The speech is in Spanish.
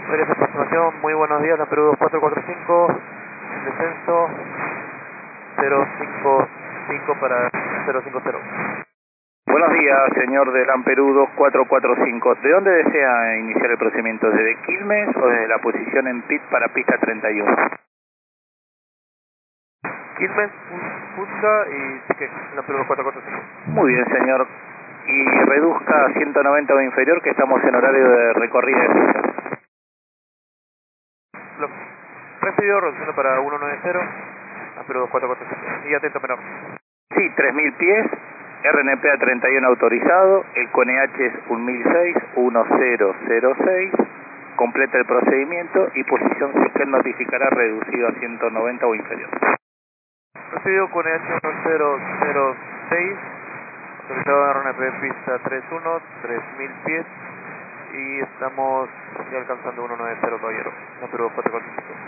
Varias aproximación, muy buenos días, la Perú 2445, descenso 055 para 050. Buenos días, señor de Lamperú 2445. ¿De dónde desea iniciar el procedimiento? ¿Desde Quilmes o desde la posición en pit para pista 31? Quilmes, Fusca y Siquec, la Perú 2445. Muy bien, señor. Y reduzca a 190 o inferior, que estamos en horario de recorrida de pista. Recibido, reduciendo para 190, la Perú 2445. Y atento menor. Sí, 3000 pies, RNP a 31 autorizado, el CONEH es 1006. Completa el procedimiento y posición que él notificará reducido a 190 o inferior. Recibido con el 1006, autorizado RNP pista 31, 3000 pies. Y estamos ya alcanzando 190, caballero, la Perú 445.